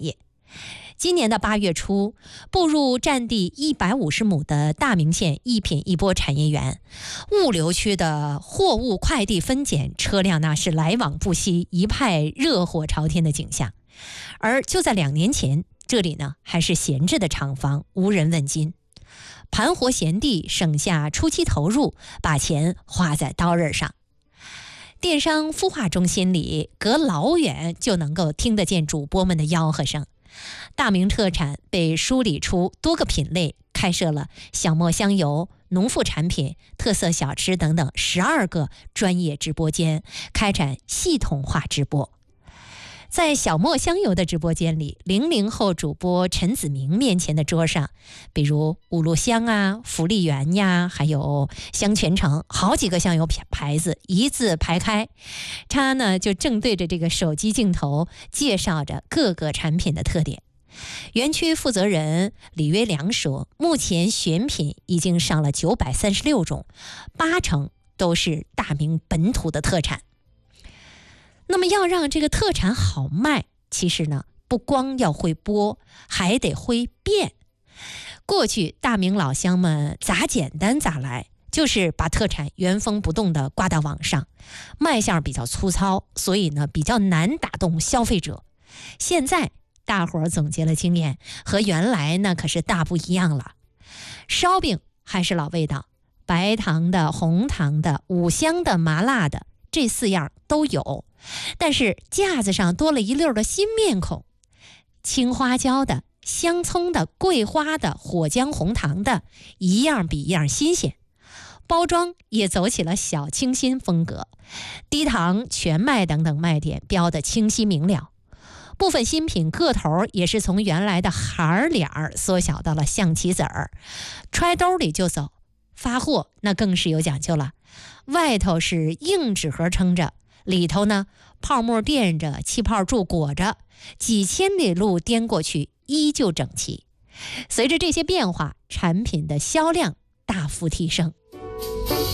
产业。今年的8月初，步入占地150亩的大名县一品一波产业园，物流区的货物快递分拣车辆那是来往不息，一派热火朝天的景象。而就在2年前，这里呢还是闲置的厂房，无人问津。盘活闲地，省下初期投入，把钱花在刀刃上。电商孵化中心里，隔老远就能够听得见主播们的吆喝声。大名特产被梳理出多个品类，开设了小磨香油、农副产品、特色小吃等等12个专业直播间，开展系统化直播。在小磨香油的直播间里，00后主播陈子明面前的桌上，比如五路香啊、福利园呀，还有香泉城，好几个香油牌子一字排开，他呢就正对着这个手机镜头介绍着各个产品的特点。园区负责人李约良说，目前选品已经上了936种，8成都是大名本土的特产。那么要让这个特产好卖，其实呢不光要会播，还得会变。过去大名老乡们咋简单咋来，就是把特产原封不动地挂到网上，卖相比较粗糙，所以呢比较难打动消费者。现在大伙儿总结了经验，和原来那可是大不一样了。烧饼还是老味道，白糖的、红糖的、五香的、麻辣的，这4样都有，但是架子上多了一溜的新面孔，青花椒的、香葱的、桂花的、火姜红糖的，一样比一样新鲜。包装也走起了小清新风格，低糖、全麦等等卖点标得清晰明了。部分新品个头也是从原来的孩脸儿缩小到了象棋子儿，揣兜里就走。发货那更是有讲究了，外头是硬纸盒撑着，里头呢泡沫垫着，气泡柱裹着，几千里路颠过去依旧整齐。随着这些变化，产品的销量大幅提升。